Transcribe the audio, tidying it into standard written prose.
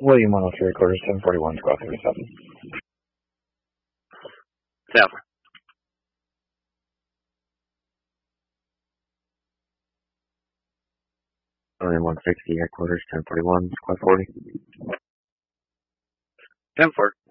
William 103 quarters, 1041, squad 37. Tower. William 160 headquarters, 1041, squad 40. 10-4.